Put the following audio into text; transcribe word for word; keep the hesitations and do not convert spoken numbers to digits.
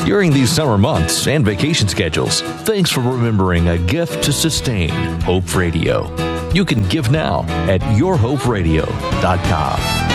During these summer months and vacation schedules, thanks for remembering a gift to sustain Hope Radio. You can give now at your hope radio dot com.